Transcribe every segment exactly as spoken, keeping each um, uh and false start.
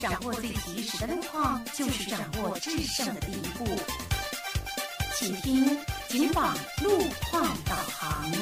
掌握最及时的路况，就是掌握制胜的第一步。请听警网路况导航。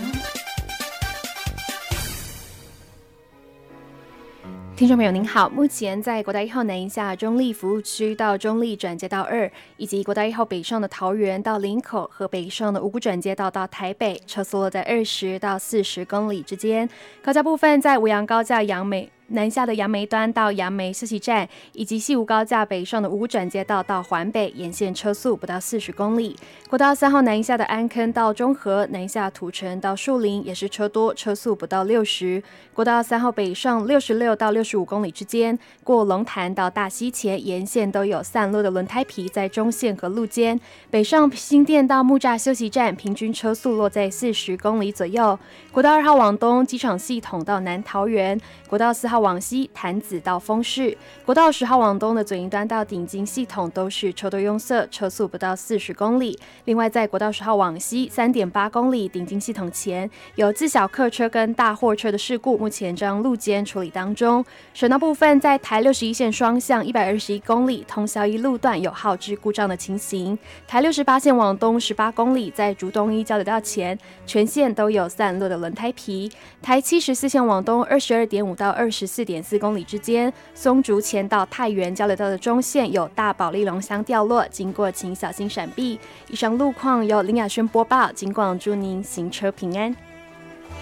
听众朋友您好，目前在国道一号南下中立服务区到中立转接道二，以及国道一号北上的桃园到林口和北上的五股转接道到台北，车速落在二十到四十公里之间。高架部分在五杨高架杨梅南下的杨梅端到杨梅休息站，以及西吴高架北上的五股转接道到环北，沿线车速不到四十公里。国道三号南下的安坑到中和，南下土城到树林也是车多，车速不到六十。国道三号北上六十六到六十五公里之间，过龙潭到大溪前，沿线都有散落的轮胎皮在中线和路肩。北上新店到木栅休息站，平均车速落在四十公里左右。国道二号往东机场系统到南桃园，国道四号往西潭子到丰市，国道十号往东的左营端到顶金系统都是车多拥塞，车速不到四十公里。另外在国道十号往西 三点八公里顶金系统前有自小客车跟大货车的事故，目前正路肩处理当中。省道部分在台六十一线双向一百二十一公里通霄一路段有号志故障的情形，台六十八线往东十八公里在竹东一交流道前全线都有散落的轮胎皮，台七十四线往东二十二点五到二十四点四公里之间，松竹前到太原交流道的中线有大保利龙箱掉落，经过请小心闪避。以上路况由林雅轩播报，警广祝您行车平安。